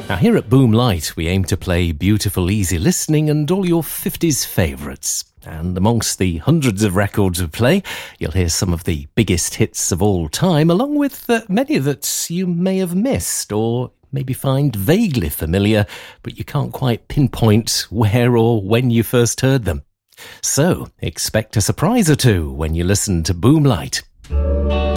Now here at Boomlight, we aim to play beautiful, easy listening and all your 50s favourites. And amongst the hundreds of records we play, you'll hear some of the biggest hits of all time, along with many that you may have missed or maybe find vaguely familiar, but you can't quite pinpoint where or when you first heard them. So, expect a surprise or two when you listen to Boomlight.